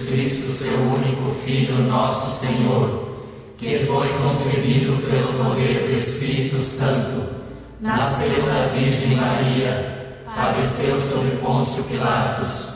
Jesus Cristo, seu único Filho, nosso Senhor, que foi concebido pelo poder do Espírito Santo, nasceu da Virgem Maria, padeceu sob Pôncio Pilatos,